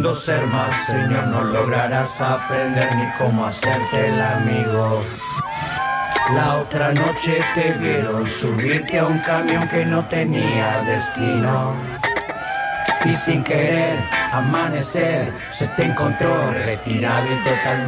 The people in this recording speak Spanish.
intentando ser más señor, no lograrás aprender ni cómo hacerte el amigo. La otra noche te vieron subirte a un camión que no tenía destino, y sin querer amanecer se te encontró retirado y totalmente